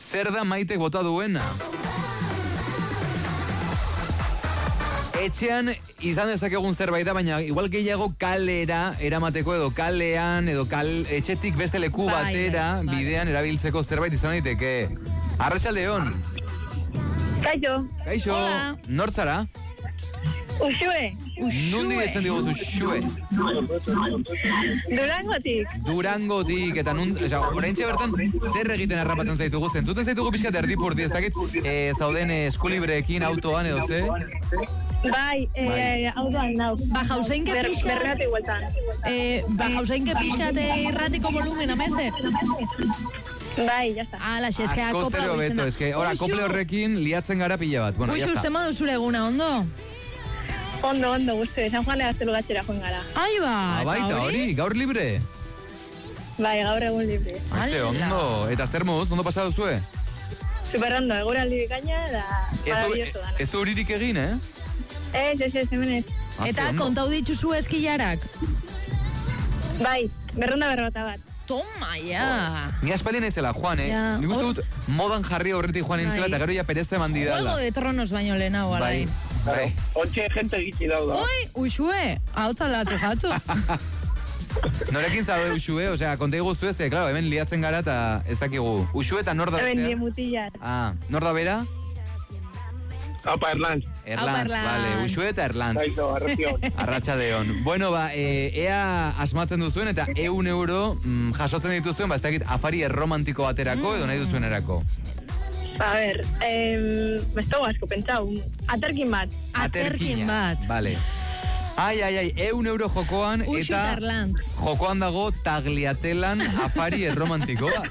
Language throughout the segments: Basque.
Zer da Maitek bota duena? Etxean izan dezakegun zerbait da, baina igual gehiago kalera eramateko edo kalean edo etxetik beste leku batera bidean erabiltzeko zerbait izan daiteke. Arratsaldeon. Kaixo. Kaixo. Hola. Nortzara? Uxue. Nundi etzen diguz Uxue? Durangotik, eta oraintxe bertan zer egiten harrapatzen zaitugu? Zentzuten zaitugu pixkat erdipurti, ez dakit zauden eskulibreekin, autoan edo ze? Bai, autoan nau. Bajauzenke pixkat. Berrati hueltan. Bajauzenke pixkat irratiko volumen, ameze? Bai, ya está. Ala, eske asko zero beto, eske, akople horrekin liatzen gara pila bat. Bueno, ya está. Uxu, zema duzure eguna, ondo? Ondo, guzti. San Juan gaztelugatxera joan gara. Ai, ba. Baita, hori, gaur libre? Bai, gaur egun libre. Ze, ondo. Eta zer moduz, ondo pasatu zue? Super ondo, egura aldi bikaina, da maravilloso dana. Ez du horirik egin, Ez, hemen ez. Eta kontau dituzu eskilarak? Bai, berrota bat. Toma, ja. Ni aspaldi naizela, Juan, Nik uste dut modan jarri horretik Juan nintzela, eta gero ja pereze mandidala. Juego de Tronos baino lehenago, alai. Bai. Ontxe gente gitzi dauda. Oi, Uxue, hau zalatu jatu. Norekin zaude Uxue, osea, kontei guztu ez, claro, hemen liatzen gara eta ez dakigu. Uxue eta nor da bestea? Hemen die mutillar. Nor da bera? Apa, Erlantz. Erlantz, vale, Uxue eta Erlantz. Kaixo, Arratsaldeon. Bueno, ea asmatzen duzuen eta €1 jasotzen dituzuen, ez dakit afari erromantiko baterako edo nahi duzuen erako. A ver, ez dago asko, pentsau. Aterkin bat. Vale. Ai, €1 jokoan eta jokoan dago tagliatelan afari erromantikoa.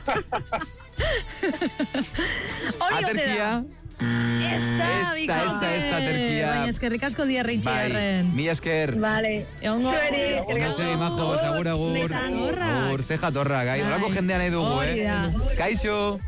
Aterkia. Esta aterkia. Baina eskerrik asko diarritxe garren. Mila esker. Vale. Ongo segi, majo, agur. Zeja torra, gai. Horako jendean nahi dugu, Kaixo.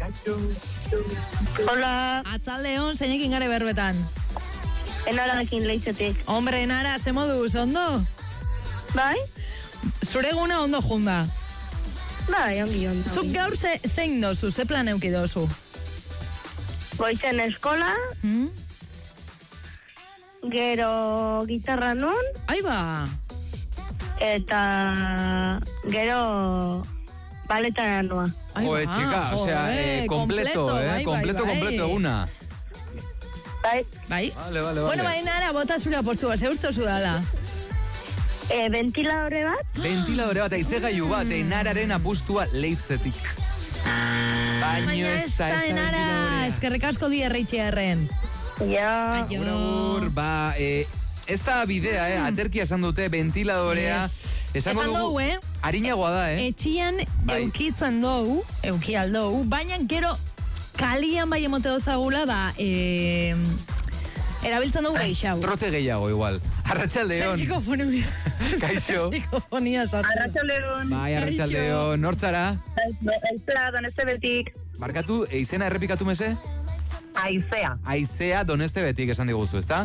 Hola. Atzaldeon, zeinekin gare berbetan. Enararekin leitzetik. Hombre, Enara, ze moduz, ondo? Bai? Zure eguna ondo junda. Bai, ongi. Zuk gaur zein dozu, ze plan euki dozu? Goizen eskola, gero gitarra nun. Ai ba. Eta gero baletara nua. Joe, txika, osea, completo eguna. Bai. Vale. Bueno, Enara, bota zure apostua, ze usto zudala? Ventiladore bat. Ventiladore bat, aizegailu bat, Enararen apustua leitzetik. Baino ez da Enara, eskerrik asko dierritxe erren. Ja. Agur, ez da bidea, aterkia esan dute, ventiladorea. Esan dugu, harinagoa da, Etxian eukitzen dugu, eukialdou, baina gero kalian bai emote dozagula, erabiltzen dugu gehiago. Trote gehiago, igual. Arratsaldeon. Zer psikofonia. Kaixo. Psikofonia sartu. Arratsaldeon. Bai, arratsaldeon. Nortzara? Aizea, Donestebetik. Markatu, izena errepikatu meze? Aizea. Aizea, Donestebetik esan diguzu, ezta?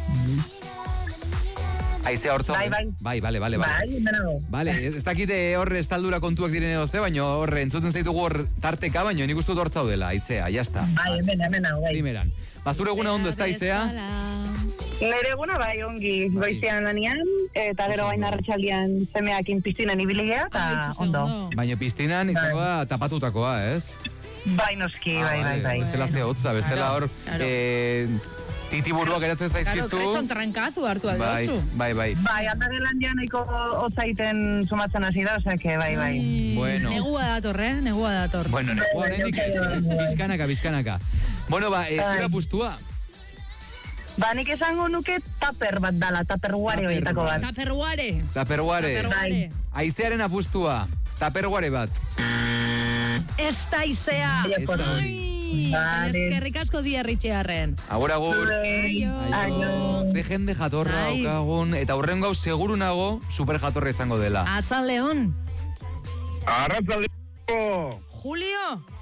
Aizea hortzo. Bai, bale. Bale, ez dakite horre estaldura kontuak diren edo ze, baina horre entzuten zaitugu hor tarteka, baina nik uste dut hortzaudela, Aizea, jazta. Bai, hemen, bai. Primeran. Bazure eguna ondo ez da, Aizea? Nere eguna bai ongi, goizean lanian, eta gero baina arratsaldean semeakin piztinan ibiligea, eta ondo. Baina piztinan izango da tapatutakoa, ez? Bai, noski, bai. Bestela ze hotza, bestela hor titiburuak eratzen zaizkizu. Claro, kriston trankatu hartu aldozu. Bai. Bai, andarelan ja nahiko hotzaiten sumatzen hasi da, osea, bai. Bueno. Negua dator. Bueno, negua denik, bizkanaka. Bueno, zura pustua. Nik esango nuke taper bat dala, taperware horietako bat. Taperware. Aizearen apustua, taperware bat. Ez da Aizea. Eskerrik asko dierritxearren. Agur. Aio. Ze jende jatorra okagun, eta hurrengo hau seguru nago super jatorra izango dela. Atzaldeon. Arratsaldeon. Julio.